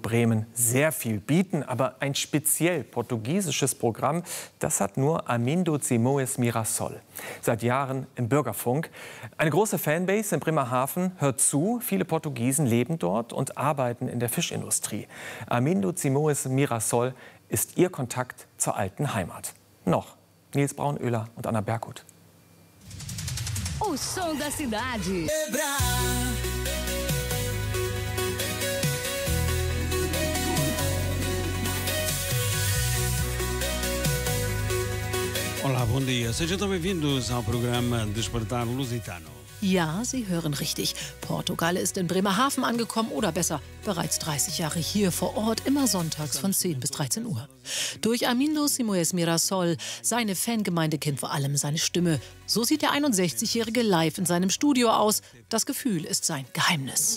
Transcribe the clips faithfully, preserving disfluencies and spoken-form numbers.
Bremen sehr viel bieten. Aber ein speziell portugiesisches Programm, das hat nur Armindo Simões Mirassol. Seit Jahren im Bürgerfunk. Eine große Fanbase in Bremerhaven hört zu. Viele Portugiesen leben dort und arbeiten in der Fischindustrie. Armindo Simões Mirassol ist ihr Kontakt zur alten Heimat. Noch. Nils Braunöhler und Anna Berghut. O som da cidade. Olá, bom dia. Sejam bem-vindos ao programa Despertar Lusitano. Ja, Sie hören richtig. Portugal ist in Bremerhaven angekommen oder besser, bereits dreißig Jahre hier vor Ort, immer sonntags von zehn bis dreizehn Uhr. Durch Armindo Simões Mirassol, seine Fangemeinde kennt vor allem seine Stimme. So sieht der einundsechzigjährige live in seinem Studio aus. Das Gefühl ist sein Geheimnis.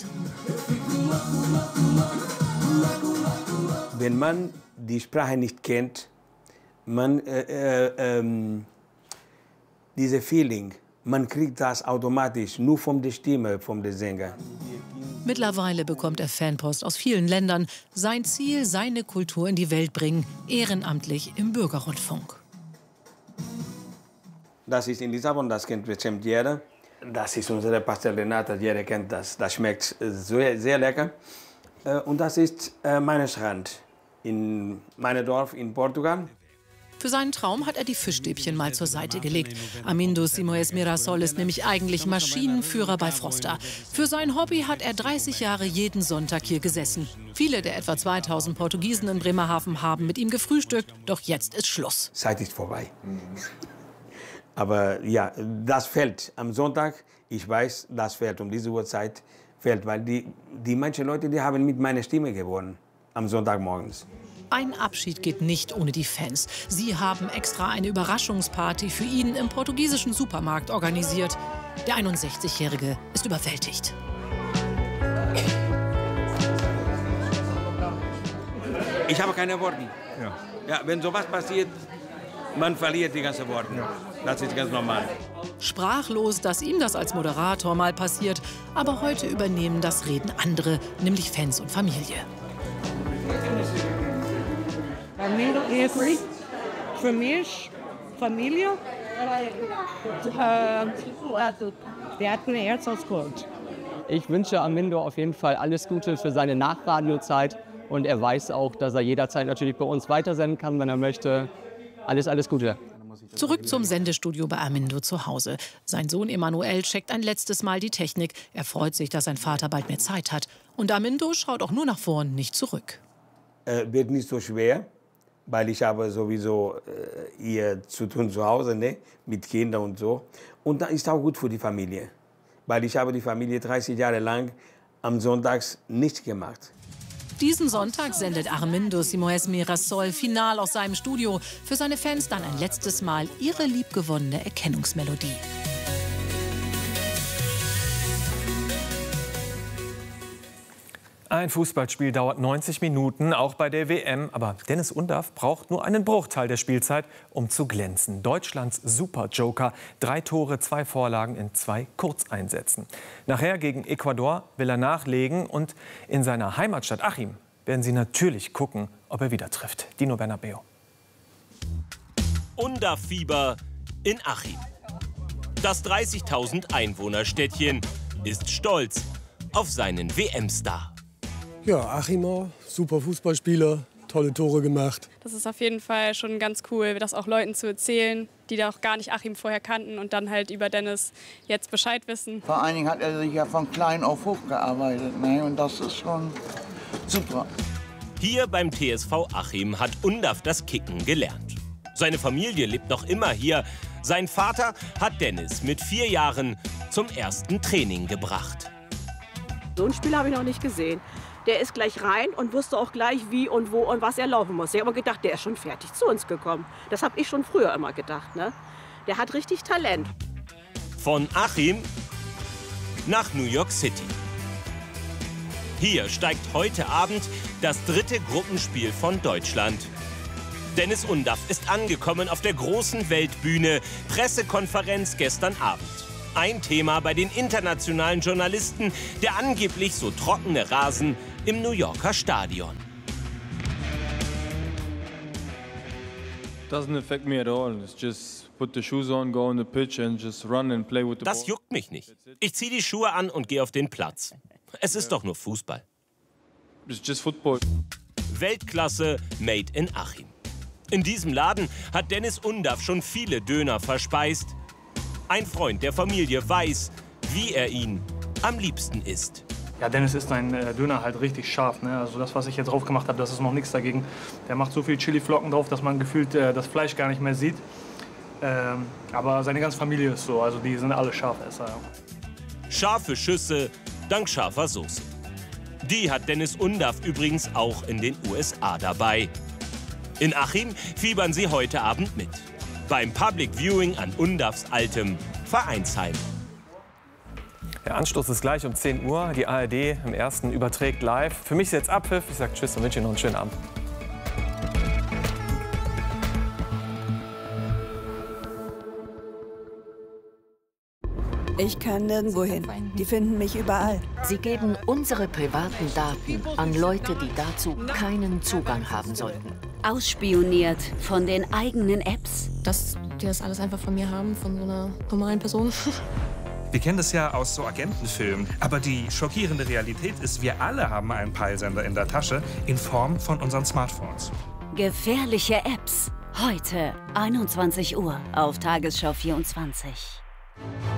Wenn man die Sprache nicht kennt, man äh, äh, ähm, diese Feeling, man kriegt das automatisch, nur von der Stimme, von der Sänger. Mittlerweile bekommt er Fanpost aus vielen Ländern. Sein Ziel, seine Kultur in die Welt bringen, ehrenamtlich im Bürgerrundfunk. Das ist in Lissabon, das kennt bestimmt jeder. Das ist unsere Pastel Renata, jeder kennt das. Das schmeckt sehr, sehr lecker. Und das ist mein Strand in meinem Dorf in Portugal. Für seinen Traum hat er die Fischstäbchen mal zur Seite gelegt. Armindo Simões Mirassol ist nämlich eigentlich Maschinenführer bei Froster. Für sein Hobby hat er dreißig Jahre jeden Sonntag hier gesessen. Viele der etwa zweitausend Portugiesen in Bremerhaven haben mit ihm gefrühstückt. Doch jetzt ist Schluss. Zeit ist vorbei. Aber ja, das fällt am Sonntag. Ich weiß, das fällt um diese Uhrzeit. Fällt, weil die, die manchen Leute, die haben mit meiner Stimme gewonnen am Sonntagmorgens. Ein Abschied geht nicht ohne die Fans. Sie haben extra eine Überraschungsparty für ihn im portugiesischen Supermarkt organisiert. Der einundsechzigjährige ist überwältigt. Ich habe keine Worte. Ja. Ja, wenn sowas passiert, man verliert die ganzen Worte. Ja. Das ist ganz normal. Sprachlos, dass ihm das als Moderator mal passiert. Aber heute übernehmen das Reden andere, nämlich Fans und Familie. Armindo ist für mich Familie. Der hat ein Herz aus Gold. Ich wünsche Armindo auf jeden Fall alles Gute für seine Nachradiozeit. Und er weiß auch, dass er jederzeit natürlich bei uns weitersenden kann, wenn er möchte. Alles, alles Gute. Zurück zum Sendestudio bei Armindo zu Hause. Sein Sohn Emanuel checkt ein letztes Mal die Technik. Er freut sich, dass sein Vater bald mehr Zeit hat. Und Armindo schaut auch nur nach vorn, nicht zurück. Äh, wird nicht so schwer. Weil ich habe sowieso äh, hier zu tun zu Hause, ne? Mit Kindern und so. Und das ist auch gut für die Familie. Weil ich habe die Familie dreißig Jahre lang am Sonntags nicht gemacht. Diesen Sonntag sendet Armindo Simões Mirassol final aus seinem Studio. Für seine Fans dann ein letztes Mal ihre liebgewonnene Erkennungsmelodie. Ein Fußballspiel dauert neunzig Minuten, auch bei der W M. Aber Dennis Undaff braucht nur einen Bruchteil der Spielzeit, um zu glänzen. Deutschlands Super-Joker. Drei Tore, zwei Vorlagen in zwei Kurzeinsätzen. Nachher gegen Ecuador will er nachlegen. Und in seiner Heimatstadt Achim werden sie natürlich gucken, ob er wieder trifft. Dino Bernabeu. Undaff-Fieber in Achim. Das dreißigtausend Einwohner-Städtchen ist stolz auf seinen W M-Star. Ja, Achimer, super Fußballspieler, tolle Tore gemacht. Das ist auf jeden Fall schon ganz cool, das auch Leuten zu erzählen, die da auch gar nicht Achim vorher kannten und dann halt über Dennis jetzt Bescheid wissen. Vor allen Dingen hat er sich ja von klein auf hochgearbeitet, ne? Und das ist schon super. Hier beim T S V Achim hat Undaff das Kicken gelernt. Seine Familie lebt noch immer hier. Sein Vater hat Dennis mit vier Jahren zum ersten Training gebracht. So ein Spiel habe ich noch nicht gesehen. Der ist gleich rein und wusste auch gleich, wie und wo und was er laufen muss. Ich habe gedacht, der ist schon fertig zu uns gekommen. Das habe ich schon früher immer gedacht. Ne? Der hat richtig Talent. Von Achim nach New York City. Hier steigt heute Abend das dritte Gruppenspiel von Deutschland. Dennis Undaff ist angekommen auf der großen Weltbühne. Pressekonferenz gestern Abend. Ein Thema bei den internationalen Journalisten, der angeblich so trockene Rasen im New Yorker Stadion. Doesn't affect me at all. It's just put the shoes on, go on the pitch and just run and play with the ball. Das juckt mich nicht. Ich ziehe die Schuhe an und gehe auf den Platz. Es ist doch nur Fußball. It's just football. Weltklasse made in Achim. In diesem Laden hat Dennis Undaff schon viele Döner verspeist. Ein Freund der Familie weiß, wie er ihn am liebsten isst. Ja, Dennis isst einen äh, Döner halt richtig scharf. Ne? Also das, was ich jetzt drauf gemacht habe, das ist noch nichts dagegen. Der macht so viel Chiliflocken drauf, dass man gefühlt äh, das Fleisch gar nicht mehr sieht. Ähm, aber seine ganze Familie ist so, also die sind alle Scharfesser. Ja. Scharfe Schüsse dank scharfer Soße. Die hat Dennis Undaff übrigens auch in den U S A dabei. In Achim fiebern sie heute Abend mit. Beim Public Viewing an Undaffs altem Vereinsheim. Der Anstoß ist gleich um zehn Uhr. Die A R D im Ersten überträgt live. Für mich ist jetzt Abpfiff. Ich sage Tschüss und wünsche Ihnen noch einen schönen Abend. Ich kann nirgendwo hin. Die finden mich überall. Sie geben unsere privaten Daten an Leute, die dazu keinen Zugang haben sollten. Ausspioniert von den eigenen Apps. Dass die das alles einfach von mir haben, von so einer normalen Person. Wir kennen das ja aus so Agentenfilmen. Aber die schockierende Realität ist, wir alle haben einen Peilsender in der Tasche in Form von unseren Smartphones. Gefährliche Apps. Heute einundzwanzig Uhr auf Tagesschau vierundzwanzig.